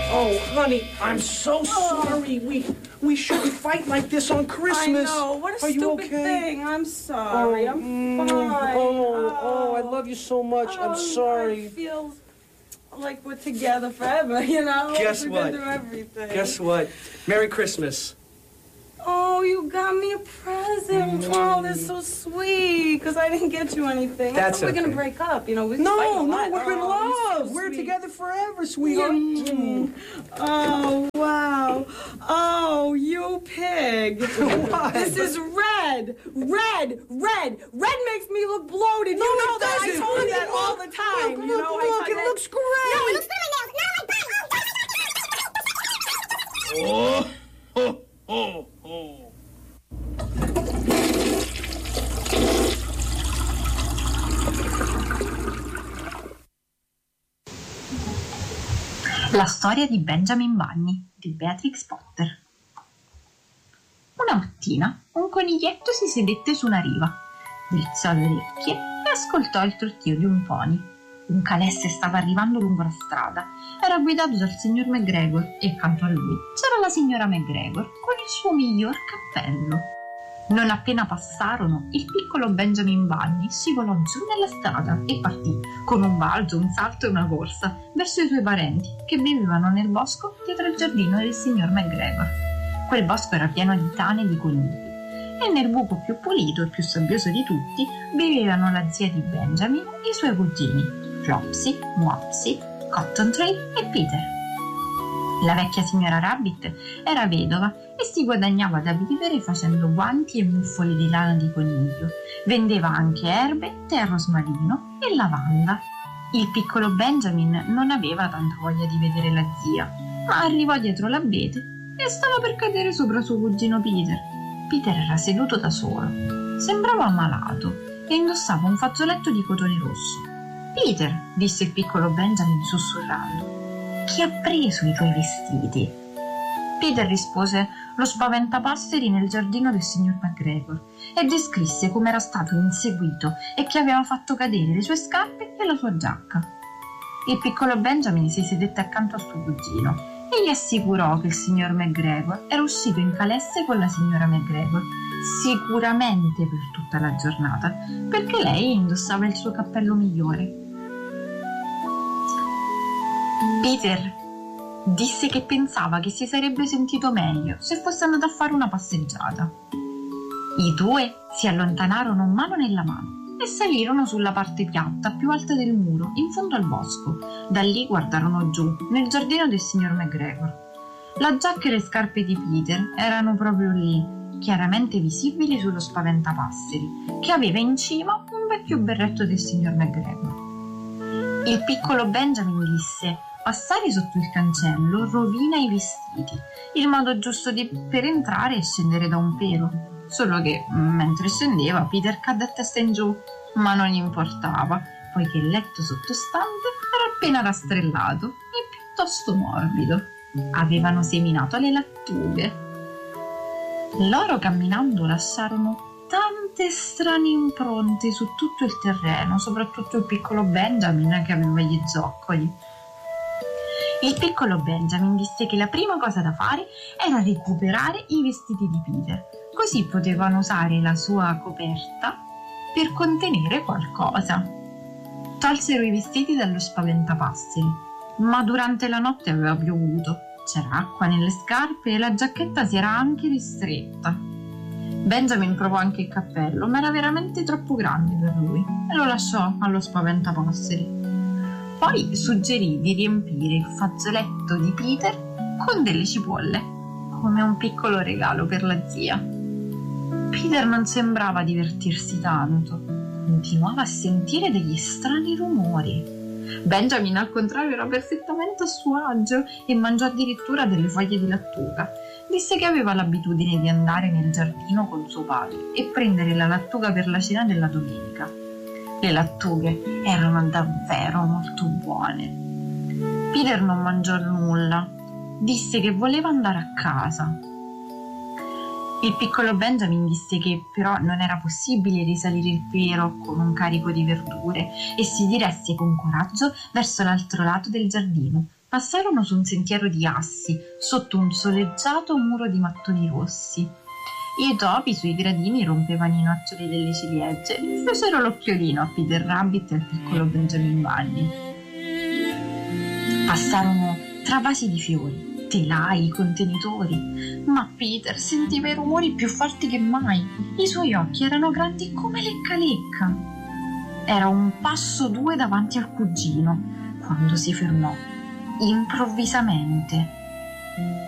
Oh, honey, I'm so sorry. We shouldn't fight like this on Christmas. I know. What a Are you stupid okay? thing. I'm sorry. I'm fine. Oh, I love you so much. I'm sorry. I feel like we're together forever, you know? Guess We've what? been through everything. Guess what? Merry Christmas. Oh, you got me a present. Oh, that's so sweet. Because I didn't get you anything. That's I thought we're okay. going to break up. You know, we're No, fighting a lot. we're in Oh, love. so We're sweet. together forever, sweetheart. Oh, wow. Oh, you pig. What? This is red. Red. Red makes me look bloated. No, you know it that. I doesn't, told you honey. that all the time. Look, you know, look, it looks great. No, it looks La storia di Benjamin Bunny di Beatrix Potter. Una mattina un coniglietto si sedette su una riva, drizzò le orecchie e ascoltò il trottio di un pony. Un calesse stava arrivando lungo la strada. Era guidato dal signor McGregor e accanto a lui c'era la signora McGregor con il suo miglior cappello. Non appena passarono, il piccolo Benjamin Bunny scivolò giù nella strada e partì con un balzo, un salto e una corsa verso i suoi parenti che vivevano nel bosco dietro il giardino del signor McGregor. Quel bosco era pieno di tane e di conigli e nel buco più pulito e più sabbioso di tutti vivevano la zia di Benjamin e i suoi cugini Flopsy, Mopsy, Cottontail e Peter. La vecchia signora Rabbit era vedova e si guadagnava da vivere facendo guanti e muffoli di lana di coniglio. Vendeva anche erbe, tè rosmarino e lavanda. Il piccolo Benjamin non aveva tanta voglia di vedere la zia, ma arrivò dietro l'abete e stava per cadere sopra suo cugino Peter. Peter era seduto da solo. Sembrava malato e indossava un fazzoletto di cotone rosso. «Peter», disse il piccolo Benjamin sussurrando, «chi ha preso i tuoi vestiti?» Peter rispose lo spaventapasseri nel giardino del signor McGregor e descrisse come era stato inseguito e che aveva fatto cadere le sue scarpe e la sua giacca. Il piccolo Benjamin si sedette accanto al suo cugino e gli assicurò che il signor McGregor era uscito in calesse con la signora McGregor, sicuramente per tutta la giornata, perché lei indossava il suo cappello migliore. Peter disse che pensava che si sarebbe sentito meglio se fosse andato a fare una passeggiata. I due si allontanarono mano nella mano e salirono sulla parte piatta più alta del muro, in fondo al bosco. Da lì guardarono giù, nel giardino del signor McGregor. La giacca e le scarpe di Peter erano proprio lì, chiaramente visibili sullo spaventapasseri, che aveva in cima un vecchio berretto del signor McGregor. Il piccolo Benjamin disse: «Passare sotto il cancello rovina i vestiti. Il modo giusto per entrare è scendere da un pelo». Solo che, mentre scendeva, Peter cadde a testa in giù, ma non gli importava, poiché il letto sottostante era appena rastrellato e piuttosto morbido. Avevano seminato le lattughe. Loro camminando lasciarono tante strane impronte su tutto il terreno, soprattutto il piccolo Benjamin che aveva gli zoccoli. Il piccolo Benjamin disse che la prima cosa da fare era recuperare i vestiti di Peter, così potevano usare la sua coperta per contenere qualcosa. Tolsero i vestiti dallo spaventapasseri, ma durante la notte aveva piovuto, c'era acqua nelle scarpe e la giacchetta si era anche ristretta. Benjamin provò anche il cappello, ma era veramente troppo grande per lui e lo lasciò allo spaventapasseri. Poi suggerì di riempire il fazzoletto di Peter con delle cipolle, come un piccolo regalo per la zia. Peter non sembrava divertirsi tanto, continuava a sentire degli strani rumori. Benjamin, al contrario, era perfettamente a suo agio e mangiò addirittura delle foglie di lattuga. Disse che aveva l'abitudine di andare nel giardino con suo padre e prendere la lattuga per la cena della domenica. Le lattughe erano davvero molto buone. Peter non mangiò nulla, disse che voleva andare a casa. Il piccolo Benjamin disse che però non era possibile risalire il pero con un carico di verdure e si diresse con coraggio verso l'altro lato del giardino, passarono su un sentiero di assi, sotto un soleggiato muro di mattoni rossi. I topi sui gradini rompevano i noccioli delle ciliegie e fecero l'occhiolino a Peter Rabbit e al piccolo Benjamin Bunny. Passarono tra vasi di fiori, telai, contenitori, ma Peter sentiva i rumori più forti che mai. I suoi occhi erano grandi come lecca lecca. Era un passo due davanti al cugino quando si fermò improvvisamente.